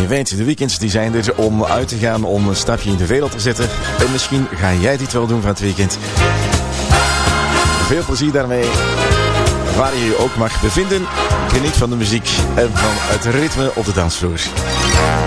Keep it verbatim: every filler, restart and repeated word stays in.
weet, de weekends die zijn er om uit te gaan, om een stapje in de wereld te zetten. En misschien ga jij dit wel doen van het weekend. Veel plezier daarmee. Waar je je ook mag bevinden. Geniet van de muziek en van het ritme op de dansvloer.